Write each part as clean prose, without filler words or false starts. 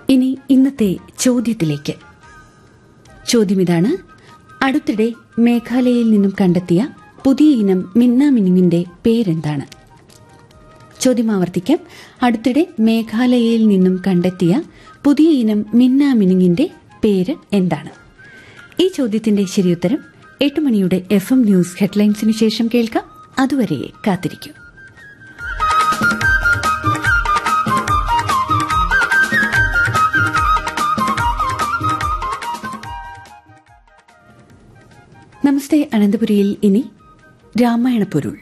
ഇനി ഇന്നത്തെ ചോദ്യത്തിലേക്ക്. ചോദ്യം ഇതാണ്: അടുത്തിടെ മേഘാലയയിൽ നിന്നും കണ്ടെത്തിയ പുതിയ ഇനം മിന്നാമിനുങ്ങിന്റെ പേരെന്താണ്? ചോദ്യം ആവർത്തിക്കാം. അടുത്തിടെ മേഘാലയയിൽ നിന്നും കണ്ടെത്തിയ പുതിയ ഇനം മിന്നാമിനുങ്ങിന്റെ പേര് എന്താണ്? ഈ ചോദ്യത്തിന്റെ ശരിയുത്തരം 8 മണിയുടെ FM ന്യൂസ് ഹെഡ്ലൈൻസിനു ശേഷം കേൾക്കാം. അതുവരെ കാത്തിരിക്കൂ. നമസ്തേ അനന്തപുരിയിൽ ഇനി രാമായണ പൊരുൾ.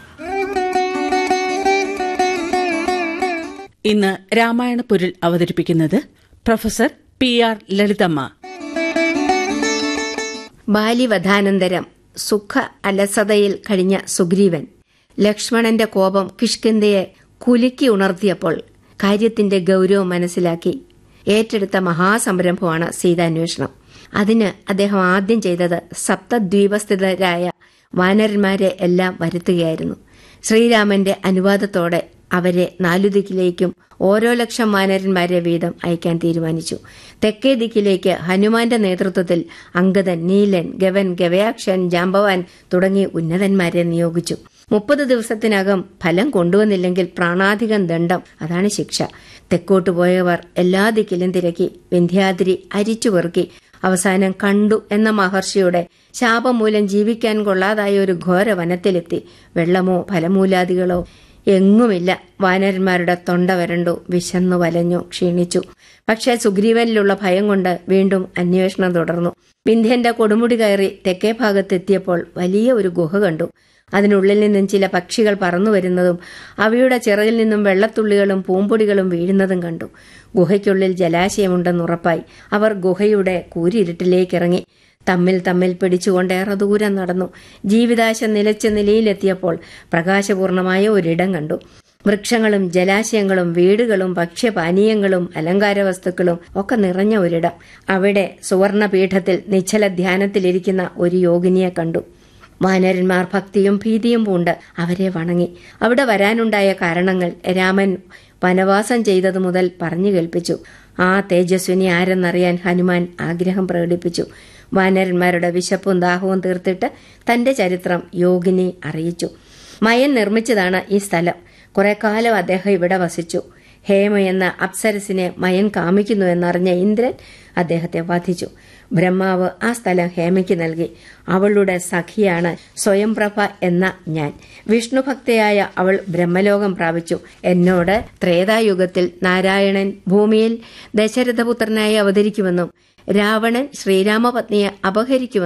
ഇന്ന് രാമായണ പൊരുൾ അവതരിപ്പിക്കുന്നത് പ്രൊഫസർ PR ലളിതമ്മ. ബാല്യവധാനന്തരം സുഖ അലസതയിൽ കഴിഞ്ഞ സുഗ്രീവൻ ലക്ഷ്മണന്റെ കോപം കിഷ്കിന്ധയെ കുലുക്കി ഉണർത്തിയപ്പോൾ കാര്യത്തിന്റെ ഗൌരവം മനസ്സിലാക്കി ഏറ്റെടുത്ത മഹാസംരംഭമാണ് സീതാന്വേഷണം. അതിന് അദ്ദേഹം ആദ്യം ചെയ്തത് സപ്തദ്വീപസ്ഥിതരായ വാനരന്മാരെ എല്ലാം വരുത്തുകയായിരുന്നു. ശ്രീരാമന്റെ അനുവാദത്തോടെ അവരെ 4 ദിക്കിലേക്കും ഓരോ 1,00,000 വാനരന്മാരെ വീതം അയക്കാൻ തീരുമാനിച്ചു. തെക്കേ ദിക്കിലേക്ക് ഹനുമാന്റെ നേതൃത്വത്തിൽ അംഗദൻ, നീലൻ, ഗവൻ, ഗവയാക്ഷൻ, ജാംബവാൻ തുടങ്ങി ഉന്നതന്മാരെ നിയോഗിച്ചു. 30 ദിവസത്തിനകം ഫലം കൊണ്ടുവന്നില്ലെങ്കിൽ പ്രാണാധികം ദണ്ഡം, അതാണ് ശിക്ഷ. തെക്കോട്ട് പോയവർ എല്ലാ ദിക്കിലും തിരക്കി വിന്ധ്യാദ്രി അരിച്ചു പെറുക്കി. അവസാനം കണ്ടു എന്ന മഹർഷിയുടെ ശാപം മൂലം ജീവിക്കാൻ കൊള്ളാതായ ഒരു ഘോര വനത്തിലെത്തി. വെള്ളമോ ഫലമൂലാദികളോ എങ്ങുമില്ല. വാനരന്മാരുടെ തൊണ്ട വരണ്ടു, വിശന്നു വലഞ്ഞു, ക്ഷീണിച്ചു. പക്ഷേ സുഗ്രീവനിലുള്ള ഭയം കൊണ്ട് വീണ്ടും അന്വേഷണം തുടർന്നു. വിന്ധ്യന്റെ കൊടുമുടി കയറി തെക്കേ ഭാഗത്തെത്തിയപ്പോൾ വലിയ ഒരു ഗുഹ കണ്ടു. അതിനുള്ളിൽ നിന്നും ചില പക്ഷികൾ പറന്നു വരുന്നതും അവയുടെ ചിറകിൽ നിന്നും വെള്ളത്തുള്ളികളും പൂമ്പൊടികളും വീഴുന്നതും കണ്ടു. ഗുഹയ്ക്കുള്ളിൽ ജലാശയമുണ്ടെന്നുറപ്പായി. അവർ ഗുഹയുടെ കൂരിരുട്ടിലേക്കിറങ്ങി. തമ്മിൽ പിടിച്ചുകൊണ്ട് ഏറെ ദൂരം നടന്നു. ജീവിതാശ നിലച്ച നിലയിലെത്തിയപ്പോൾ പ്രകാശപൂർണമായ ഒരിടം കണ്ടു. വൃക്ഷങ്ങളും ജലാശയങ്ങളും വീടുകളും ഭക്ഷ്യപാനീയങ്ങളും അലങ്കാര വസ്തുക്കളും ഒക്കെ നിറഞ്ഞ ഒരിടം. അവിടെ സുവർണപീഠത്തിൽ നിശ്ചല ധ്യാനത്തിലിരിക്കുന്ന ഒരു യോഗിനിയെ കണ്ടു. വാനരന്മാർ ഭക്തിയും ഭീതിയും പൂണ്ട് അവരെ വണങ്ങി. അവിടെ വരാനുണ്ടായ കാരണങ്ങൾ രാമൻ വനവാസം ചെയ്തതു മുതൽ പറഞ്ഞു കേൾപ്പിച്ചു. ആ തേജസ്വിനി ആരെന്നറിയാൻ ഹനുമാൻ ആഗ്രഹം പ്രകടിപ്പിച്ചു. വാനരന്മാരുടെ വിശപ്പും ദാഹവും തീർത്തിട്ട് തന്റെ ചരിത്രം യോഗിനി അറിയിച്ചു. മയൻ നിർമ്മിച്ചതാണ് ഈ സ്ഥലം. കുറെ കാലം അദ്ദേഹം ഇവിടെ വസിച്ചു. ഹേമ എന്ന അപ്സരസിനെ മയൻ കാമിക്കുന്നു എന്നറിഞ്ഞ ഇന്ദ്രൻ അദ്ദേഹത്തെ വധിച്ചു. ബ്രഹ്മാവ് ആ സ്ഥലം ഹേമയ്ക്ക് നൽകി. അവളുടെ സഖിയാണ് സ്വയംപ്രഭ എന്ന ഞാൻ. വിഷ്ണുഭക്തയായ അവൾ ബ്രഹ്മലോകം പ്രാപിച്ചു. എന്നോട് ത്രേതായുഗത്തിൽ നാരായണൻ ഭൂമിയിൽ ദശരഥപുത്രനായി അവതരിക്കുമെന്നും രാവണൻ ശ്രീരാമപത്നിയെ അപഹരിക്കുമെന്നും